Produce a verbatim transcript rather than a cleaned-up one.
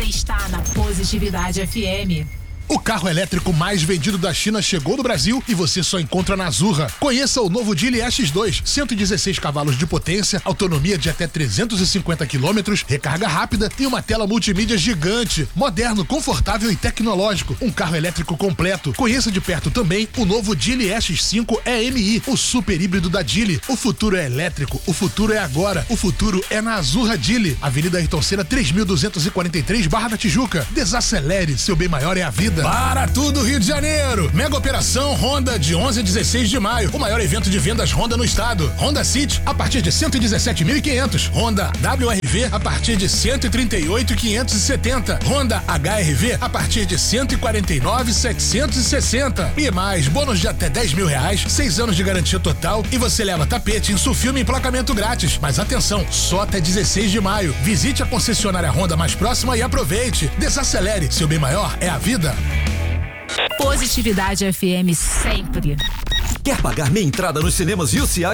está na Positividade F M. O carro elétrico mais vendido da China chegou no Brasil e você só encontra na Azurra. Conheça o novo Geely E X dois, cento e dezesseis cavalos de potência, autonomia de até trezentos e cinquenta quilômetros, recarga rápida e uma tela multimídia gigante. Moderno, confortável e tecnológico. Um carro elétrico completo. Conheça de perto também o novo Geely E X cinco E M I, o super híbrido da Geely. O futuro é elétrico, o futuro é agora. O futuro é na Azurra Geely. Avenida Ayrton Senna três mil duzentos e quarenta e três, Barra da Tijuca. Desacelere, seu bem maior é a vida. Para tudo, Rio de Janeiro! Mega Operação Honda de onze a dezesseis de maio. O maior evento de vendas Honda no estado. Honda City a partir de cento e dezessete mil e quinhentos. Honda W R V a partir de cento e trinta e oito mil quinhentos e setenta. Honda H R V a partir de cento e quarenta e nove mil setecentos e sessenta. E mais, bônus de até dez mil reais, seis anos de garantia total e você leva tapete, insufilme e emplacamento grátis. Mas atenção, só até dezesseis de maio. Visite a concessionária Honda mais próxima e aproveite. Desacelere, seu bem maior é a vida. Positividade F M sempre. Quer pagar meia entrada nos cinemas U C I